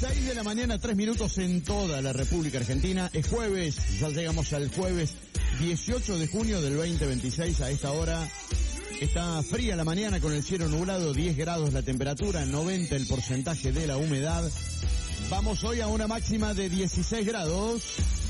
6 de la mañana, 3 minutos en toda la República Argentina. Es jueves, ya llegamos al jueves 18 de junio del 2026. A esta hora está fría la mañana con el cielo nublado, 10 grados la temperatura, 90 el porcentaje de la humedad. Vamos hoy a una máxima de 16 grados.